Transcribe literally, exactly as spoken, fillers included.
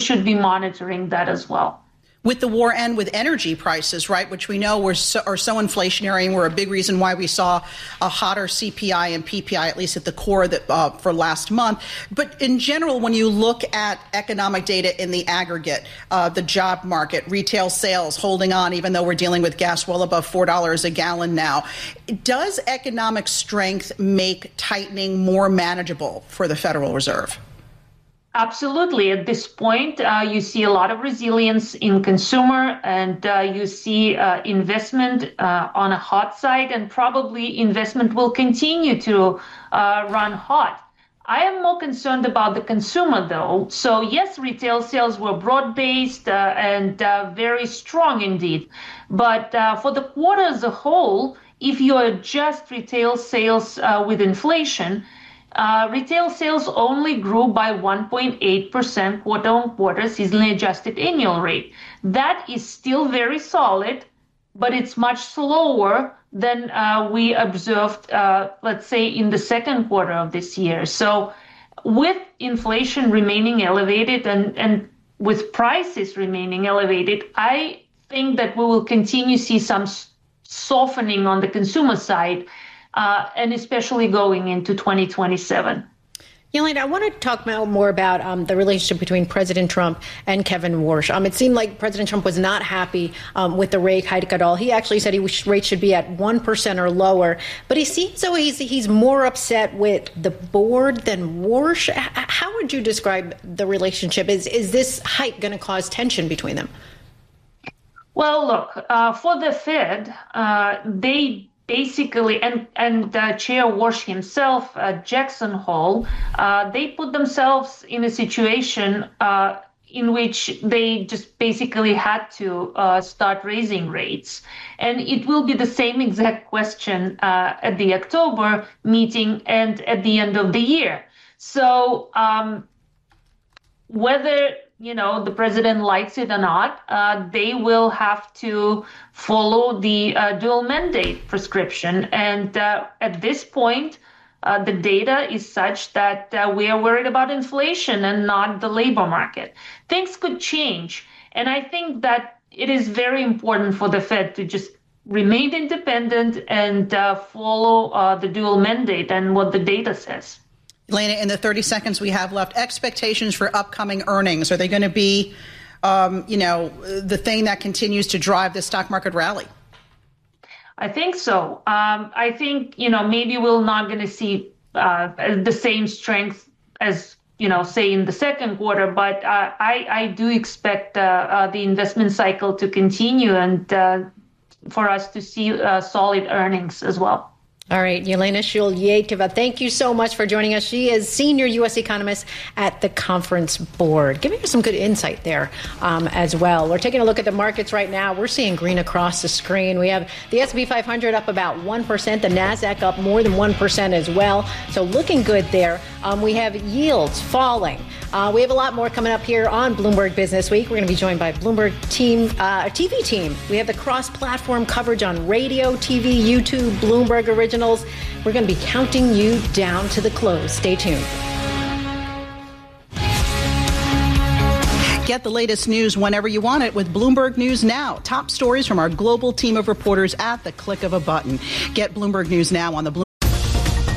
should be monitoring that as well. With the war and with energy prices, right, which we know were so, are so inflationary and were a big reason why we saw a hotter C P I and P P I, at least at the core that, uh, for last month. But in general, when you look at economic data in the aggregate, uh, the job market, retail sales holding on, even though we're dealing with gas well above four dollars a gallon now, does economic strength make tightening more manageable for the Federal Reserve? Absolutely. At this point, uh, you see a lot of resilience in consumer, and uh, you see uh, investment uh, on a hot side, and probably investment will continue to uh, run hot. I am more concerned about the consumer, though. So yes, retail sales were broad-based uh, and uh, very strong indeed. But uh, for the quarter as a whole, if you adjust retail sales uh, with inflation, Uh, retail sales only grew by one point eight percent quarter on quarter, seasonally adjusted annual rate. That is still very solid, but it's much slower than uh, we observed, uh, let's say, in the second quarter of this year. So with inflation remaining elevated and, and with prices remaining elevated, I think that we will continue to see some softening on the consumer side, Uh, and especially going into twenty twenty-seven. Yelena, I want to talk more about um, the relationship between President Trump and Kevin Warsh. Um, it seemed like President Trump was not happy um, with the rate hike at all. He actually said he wish rates should be at one percent or lower. But he seems so he's, he's more upset with the board than Warsh. How would you describe the relationship? Is, is this hike going to cause tension between them? Well, look, uh, for the Fed, uh, they basically, and, and uh, Chair Warsh himself, uh, Jackson Hole, uh, they put themselves in a situation uh, in which they just basically had to uh, start raising rates. And it will be the same exact question uh, at the October meeting and at the end of the year. So um, whether you know, the president likes it or not, uh, they will have to follow the uh, dual mandate prescription. And uh, at this point, uh, the data is such that uh, we are worried about inflation and not the labor market. Things could change. And I think that it is very important for the Fed to just remain independent and uh, follow uh, the dual mandate and what the data says. Yelena, in the thirty seconds we have left, expectations for upcoming earnings. Are they going to be, um, you know, the thing that continues to drive the stock market rally? I think so. Um, I think, you know, maybe we're not going to see uh, the same strength as, you know, say in the second quarter, but uh, I, I do expect uh, uh, the investment cycle to continue and uh, for us to see uh, solid earnings as well. All right, Yelena Shuleyeva, thank you so much for joining us. She is senior U S economist at the Conference Board, giving us some good insight there um, as well. We're taking a look at the markets right now. We're seeing green across the screen. We have the S and P five hundred up about one percent, the NASDAQ up more than one percent as well. So looking good there. Um, we have yields falling. Uh, we have a lot more coming up here on Bloomberg Business Week. We're going to be joined by Bloomberg team, uh, T V team. We have the cross-platform coverage on radio, T V, YouTube, Bloomberg Originals. We're going to be counting you down to the close. Stay tuned. Get the latest news whenever you want it with Bloomberg News Now. Top stories from our global team of reporters at the click of a button. Get Bloomberg News Now on the Bloomberg